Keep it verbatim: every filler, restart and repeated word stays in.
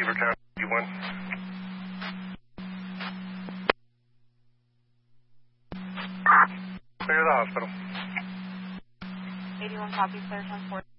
Beaver County eighty-one. Clear the hospital. eighty-one copy, clear transport.